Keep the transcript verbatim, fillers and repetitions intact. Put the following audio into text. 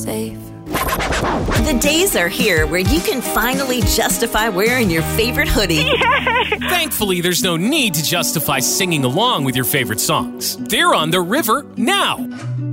safe. The days are here where you can finally justify wearing your favorite hoodie. Yay! Thankfully, there's no need to justify singing along with your favorite songs. They're on the river now.